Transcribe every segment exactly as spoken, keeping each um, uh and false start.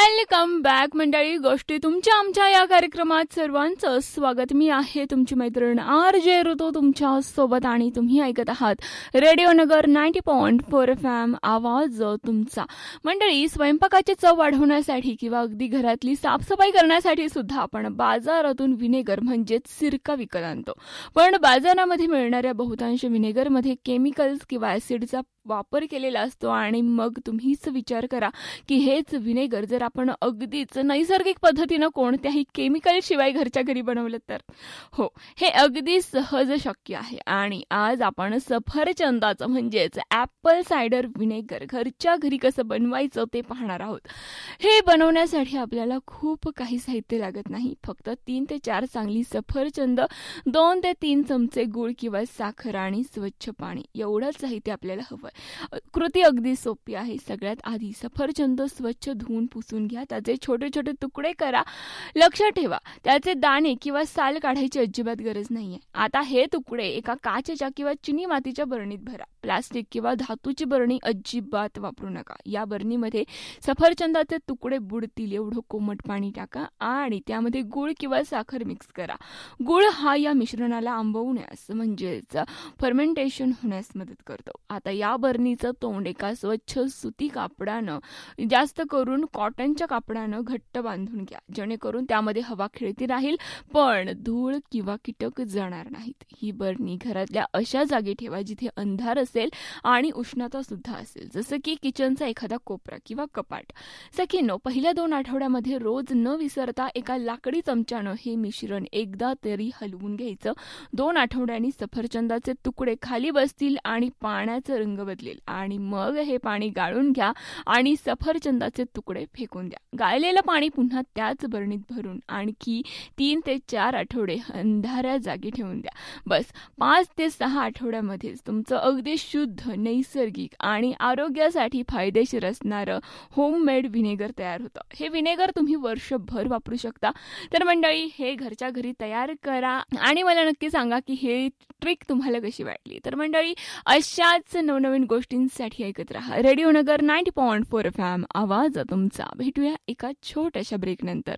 Welcome back मंडळी. गोष्टी तुमच्या आमच्या या कार्यक्रमात सर्वांचं स्वागत. मी आहे तुमची मैत्रीण आर जे ऋतू तुमच्या सोबत आणि तुम्ही ऐकत आहात रेडिओ नगर ninety point four F M, आवाज तुमचा. मंडळी, स्वयंपाकाची चव वाढवण्यासाठी किंवा अगदी घरातली साफसफाई करण्यासाठी सुद्धा आपण बाजारातून विनेगर म्हणजेच सिरका विकत आणतो. पण बाजारामध्ये मिळणाऱ्या बहुतांश विनेगरमध्ये केमिकल्स किंवा ऍसिडचा वापर केलेला असतो आणि मग तुम्हीच विचार करा की हेच विनेगर जर आपण अगदीच नैसर्गिक पद्धतीनं कोणत्याही केमिकल शिवाय घरच्या घरी बनवलं तर. हो, हे अगदी सहज शक्य आहे. आणि आज आपण सफरचंदाचं म्हणजेच ॲपल सायडर विनेगर घरच्या घरी कसं बनवायचं ते पाहणार आहोत. हे बनवण्यासाठी आपल्याला खूप काही साहित्य लागत नाही. फक्त तीन ते चार चांगली सफरचंद, दोन ते तीन चमचे गूळ किंवा साखर आणि स्वच्छ पाणी, एवढंच साहित्य आपल्याला हवं. कृती अगदी सोपी आहे. सगळ्यात आधी सफरचंद स्वच्छ धुवून पुसून घ्या. त्याचे छोटे छोटे तुकडे करा. लक्षात ठेवा, त्याचे दाणे किंवा साल काढायची अजिबात गरज नाहीये. आता हे तुकडे एका काचेच्या किंवा चिनी मातीच्या बरणीत भरा. प्लास्टिक किंवा धातूची बरणी अजिबात वापरू नका. या बरणीमध्ये सफरचंदाचे तुकडे बुडतील एवढं कोमट पाणी टाका आणि त्यामध्ये गूळ किंवा साखर मिक्स करा. गूळ हा या मिश्रणाला आंबवण्यास म्हणजेच फर्मेंटेशन होण्यास मदत करतो. आता या बरणीचं तोंड एका स्वच्छ सुती कापडानं, जास्त करून कॉटनच्या कापडानं घट्ट बांधून घ्या, जेणेकरून त्यामध्ये हवा खेळती राहील पण धूळ किंवा कीटक जाणार नाहीत. ही बरणी घरातल्या अशा जागी ठेवा जिथे अंधार असेल आणि उष्णता सुद्धा असेल, जसं की किचनचा एखादा कोपरा किंवा कपाट. सखींनो, पहिल्या दोन आठवड्यामध्ये रोज न विसरता एका लाकडी चमच्यानं हे मिश्रण एकदा तरी हलवून घ्यायचं. दोन आठवड्यांनी सफरचंदाचे तुकडे खाली बसतील आणि पाण्याचा रंग बदलेल आणि मग हे पाणी गाळून घ्या आणि सफरचंदाचे तुकडे फेकून द्या. गाळलेलं पाणी पुन्हा त्याच बरणीत भरून आणखी तीन ते चार आठवडे अंधाऱ्या जागी ठेवून द्या. बस पाच ते सहा आठवड्यामध्येच तुमचं अगदी शुद्ध, नैसर्गिक आणि आरोग्यासाठी फायदेशीर असणारं होममेड विनेगर तयार होतं. हे विनेगर तुम्ही वर्षभर वापरू शकता. तर मंडळी, हे घरच्या घरी तयार करा आणि मला नक्की सांगा की हे ट्रिक तुम्हाला कशी वाटली. तर मंडळी, अशाच नवनवीन गोष्टींसाठी ऐकत राहा रेडिओ नगर ninety point four F M, आवाज तुमचा. भेटूया एका छोट्याशा ब्रेक नंतर.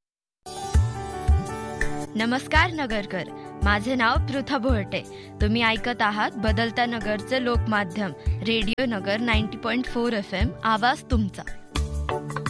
नमस्कार नगरकर, माझे नाव पृथा भोरटे. तुम्ही ऐकत आहात बदलता नगरचे लोकमाध्यम रेडिओ नगर ninety point four F M, आवाज तुमचा.